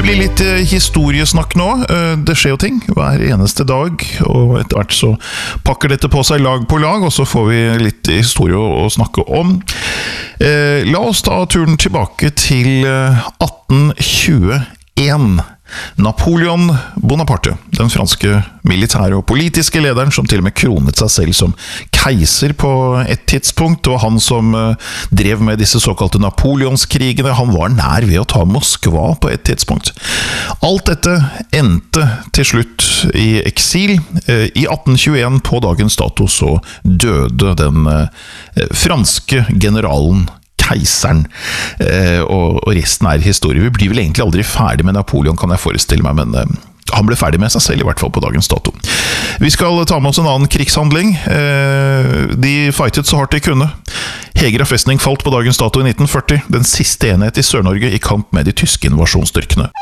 blir litt historiesnakk nå. Det skjer jo ting hver eneste dag, og etter hvert så pakker dette på seg lag på lag, og så får vi litt historie å snakke om. La oss ta turen tilbake til 1821. Napoleon Bonaparte, den franske militære og politiske lederen som til og med kronet seg selv som keiser på et tidspunkt, og han som drev med disse såkalte Napoleonskrigene, han var nær ved å ta Moskva på et tidspunkt. Alt dette endte til slutt i eksil. I 1821 på dagens dato så døde den franske generalen keiseren, og resten er historie. Vi blir vel egentlig aldri ferdig med Napoleon, kan jeg forestille meg, men han ble ferdig med seg selv, i hvert fall på dagens dato. Vi skal ta med oss en annen krigshandling. De fightet så hardt de kunne. Hegra festning falt på dagens dato i 1940, den siste enhet i Sør-Norge i kamp med de tyske invasjonsstyrkene.